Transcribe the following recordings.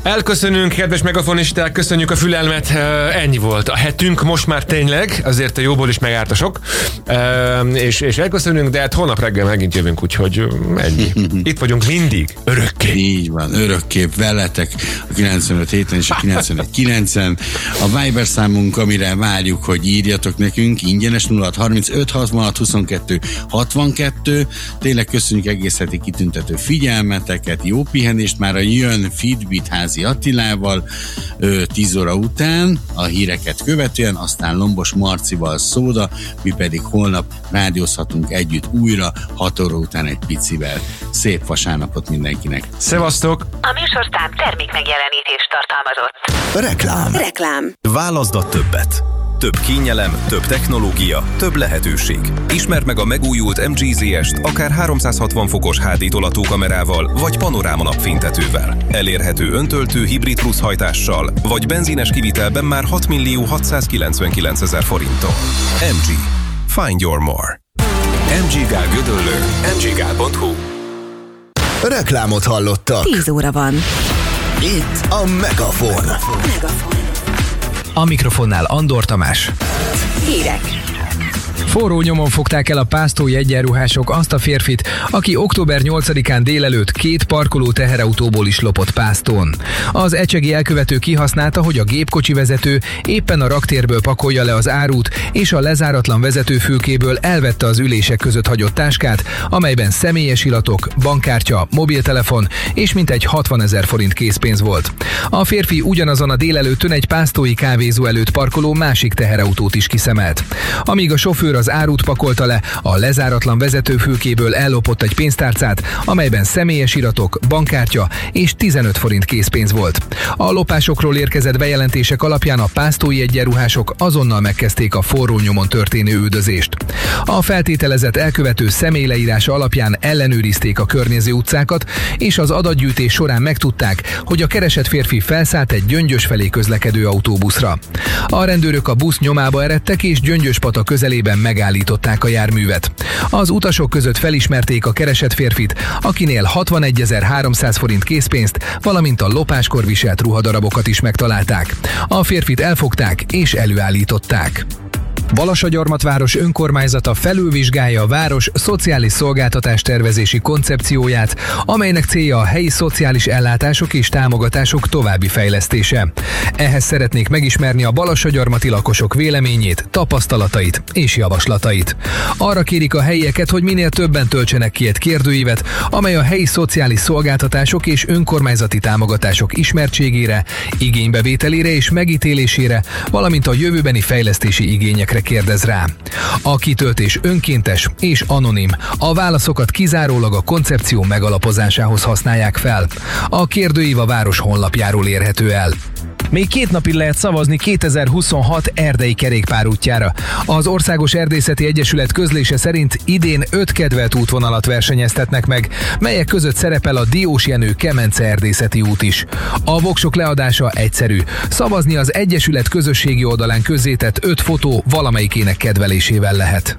Elköszönünk, kedves megafonisták, köszönjük a fülelmet, ennyi volt a hetünk, most már tényleg, azért a jóból is megárt a sok, és elköszönünk, de hát holnap reggel megint jövünk, úgyhogy ennyi. Itt vagyunk mindig, örökké. Így van, örökké veletek a 95 héten és a 95.9-en. A Viber számunk, amire várjuk, hogy írjatok nekünk, ingyenes 0635 66 22 62. Tényleg köszönjük egész heti kitüntető figyelmeteket, jó pihenést, már a jön Fitbit Házi Attilával 10 óra után, a híreket követően, aztán Lombos Marcival Szóda, mi pedig holnap rádiózhatunk együtt újra 6 óra után egy picivel. Szép vasárnapot mindenkinek! Szevasztok! A műsorszám termék megjelenítést tartalmazott. Reklám. Válaszd a többet. Több kényelem, több technológia, több lehetőség. Ismerd meg a megújult MG ZS-t akár 360 fokos HD tolatókamerával, vagy panoráma napfénytetővel. Elérhető öntöltő hibrid plusz hajtással, vagy benzines kivitelben már 6.699.000 forinttal. MG. Find your more. MG Gál Gödöllő. mggál.hu. Reklámot hallottak. 10 óra van. Itt a Megafon. A mikrofonnál Andor Tamás. Hírek. Forró nyomon fogták el a pásztói egyenruhások azt a férfit, aki október 8-án délelőtt 2 parkoló teherautóból is lopott Pásztón. Az ecsegi elkövető kihasználta, hogy a gépkocsi vezető éppen a raktérből pakolja le az árut, és a lezáratlan vezetőfülkéből elvette az ülések között hagyott táskát, amelyben személyes iratok, bankkártya, mobiltelefon és mintegy 60 000 forint készpénz volt. A férfi ugyanazon a délelőttön egy pásztói kávézó előtt parkoló másik teherautót is kiszemelt. Amíg a sofőr az árut pakolta le, a lezáratlan vezetőfülkéből ellopott egy pénztárcát, amelyben személyes iratok, bankkártya és 15 forint készpénz volt. A lopásokról érkezett bejelentések alapján a pásztói egyenruhások azonnal megkezdték a forró nyomon történő üldözést. A feltételezett elkövető személyleírása alapján ellenőrizték a környező utcákat, és az adatgyűjtés során megtudták, hogy a keresett férfi felszállt egy Gyöngyös felé közlekedő autóbuszra. A rendőrök a busz nyomába eredtek, és Gyöngyöspata közelében megállították a járművet. Az utasok között felismerték a keresett férfit, akinél 61.300 forint készpénzt, valamint a lopáskor viselt ruhadarabokat is megtalálták. A férfit elfogták és előállították. Balassagyarmatváros önkormányzata felülvizsgálja a város szociális szolgáltatás tervezési koncepcióját, amelynek célja a helyi szociális ellátások és támogatások további fejlesztése. Ehhez szeretnék megismerni a balassagyarmati lakosok véleményét, tapasztalatait és javaslatait. Arra kérik a helyieket, hogy minél többen töltsenek ki egy kérdőívet, amely a helyi szociális szolgáltatások és önkormányzati támogatások ismertségére, igénybevételére és megítélésére, valamint a jövőbeni fejlesztési igényekre kérdez rá. A kitöltés önkéntes és anonim. A válaszokat kizárólag a koncepció megalapozásához használják fel. A kérdőív a város honlapjáról érhető el. Még 2 napig lehet szavazni 2026 erdei kerékpárútjára. Az Országos Erdészeti Egyesület közlése szerint idén 5 kedvelt útvonalat versenyeztetnek meg, melyek között szerepel a Diós Jenő Kemence erdészeti út is. A voksok leadása egyszerű. Szavazni az Egyesület közösségi oldalán közzétett 5 fotó valamelyikének kedvelésével lehet.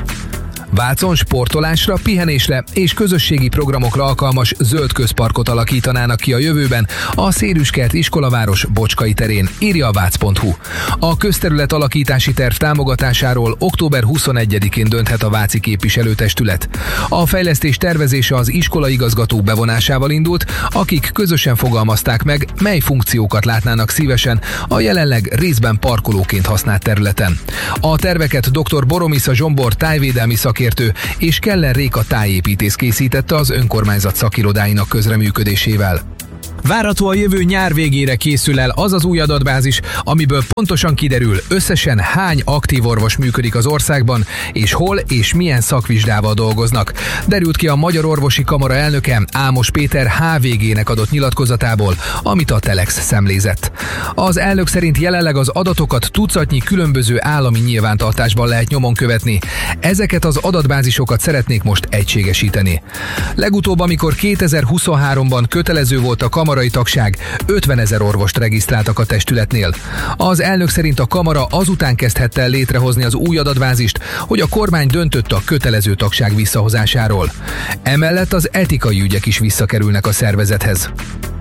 Vácon sportolásra, pihenésre és közösségi programokra alkalmas zöld közparkot alakítanának ki a jövőben a Szérüskert iskolaváros Bocskai terén, írja a vác.hu. A közterület alakítási terv támogatásáról október 21-én dönthet a váci képviselőtestület. A fejlesztés tervezése az iskolaigazgatók bevonásával indult, akik közösen fogalmazták meg, mely funkciókat látnának szívesen a jelenleg részben parkolóként használt területen. A terveket dr. Boromisza Zsombor tájvédelmi szakértő és Keller Réka tájépítész készítette az önkormányzat szakirodáinak közreműködésével. Várható a jövő nyár végére készül el az az új adatbázis, amiből pontosan kiderül, összesen hány aktív orvos működik az országban, és hol és milyen szakvizsgával dolgoznak. Derült ki a Magyar Orvosi Kamara elnöke Ámos Péter HVG-nek adott nyilatkozatából, amit a Telex szemlézett. Az elnök szerint jelenleg az adatokat tucatnyi különböző állami nyilvántartásban lehet nyomon követni. Ezeket az adatbázisokat szeretnék most egységesíteni. Legutóbb, amikor 2023-ban kötelező volt a kamarai tagság, 50 000 orvost regisztráltak a testületnél. Az elnök szerint a kamara azután kezdhette el létrehozni az új adatbázist, hogy a kormány döntött a kötelező tagság visszahozásáról. Emellett az etikai ügyek is visszakerülnek a szervezethez.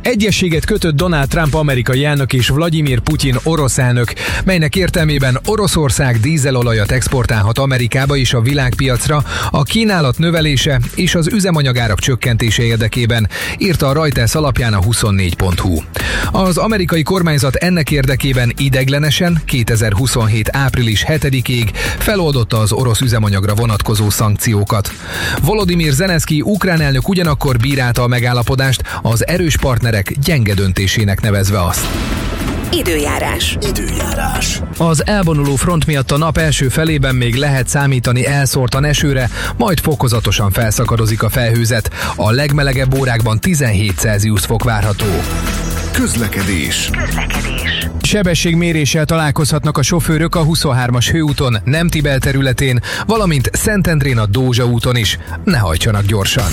Egyezséget kötött Donald Trump amerikai elnök és Vladimir Putyin orosz elnök, melynek értelmében Oroszország dízelolajat exportálhat Amerikába és a világpiacra a kínálat növelése és az üzemanyagárak csökkentése érdekében, írta a Reuters alapján a 24.hu. Az amerikai kormányzat ennek érdekében ideiglenesen 2027. április 7-ig feloldotta az orosz üzemanyagra vonatkozó szankciókat. Volodymyr Zelenszky ukrán elnök ugyanakkor bírálta a megállapodást, az erős partnerek gyenge döntésének nevezve azt. Időjárás. Az elvonuló front miatt a nap első felében még lehet számítani elszórtan esőre, majd fokozatosan felszakadozik a felhőzet. A legmelegebb órákban 17 Celsius fok várható. Közlekedés. Sebességméréssel találkozhatnak a sofőrök a 23-as főúton, Nemtibel területén, valamint Szentendrén a Dózsa úton is. Ne hajtsanak gyorsan!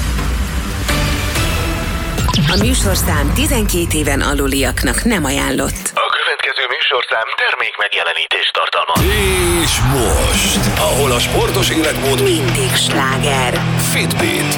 A műsorszám 12 éven aluliaknak nem ajánlott. A következő műsorszám termék megjelenítést tartalmaz. És most, ahol a sportos életmód Mindig sláger. Fitbit.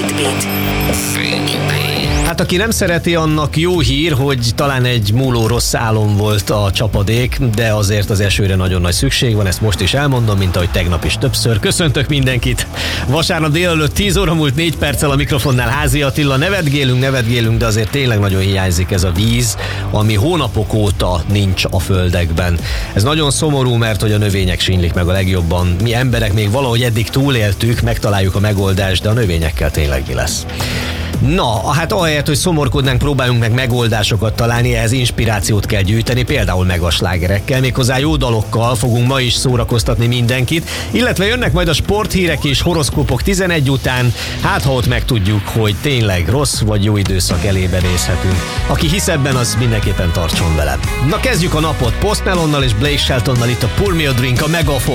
Hát aki nem szereti, annak jó hír, hogy talán egy múló rossz álom volt a csapadék, de azért az esőre nagyon nagy szükség van, ezt most is elmondom, mint ahogy tegnap is többször. Köszöntök mindenkit! Vasárnap délelőtt 10 óra múlt 4 perccel a mikrofonnál Házi Attila. Nevetgélünk, de azért tényleg nagyon hiányzik ez a víz, ami hónapok óta nincs a földekben. Ez nagyon szomorú, mert hogy a növények sínlik meg a legjobban. Mi emberek még valahogy eddig túléltük, megtaláljuk a megoldást, de a növényekkel tényleg mi lesz? Na, hát ahelyett, hogy szomorkodnánk, próbáljunk meg megoldásokat találni, ehhez inspirációt kell gyűjteni, például meg a slágerekkel, méghozzá jó dalokkal fogunk ma is szórakoztatni mindenkit, illetve jönnek majd a sporthírek és horoszkópok 11 után, hát ha ott megtudjuk, hogy tényleg rossz vagy jó időszak elébe nézhetünk. Aki hisz ebben, az mindenképpen tartson velem. Na kezdjük a napot Post Malone-nal és Blake Sheltonnal itt a Pour Me a Drink, a Megafon.